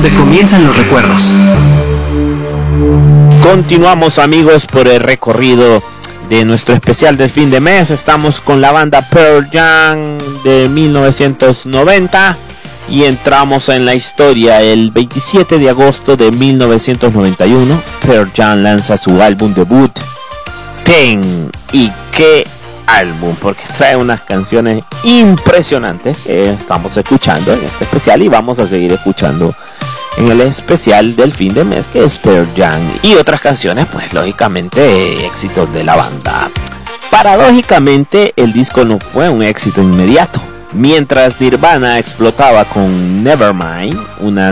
donde comienzan los recuerdos. Continuamos, amigos, por el recorrido de nuestro especial del fin de mes. Estamos con la banda Pearl Jam de 1990 y entramos en la historia. El 27 de agosto de 1991 Pearl Jam lanza su álbum debut Ten. Y qué álbum, porque trae unas canciones impresionantes que estamos escuchando en este especial y vamos a seguir escuchando en el especial del fin de mes, que es Pearl Jam, y otras canciones, pues lógicamente éxitos de la banda. Paradójicamente, el disco no fue un éxito inmediato. Mientras Nirvana explotaba con Nevermind, una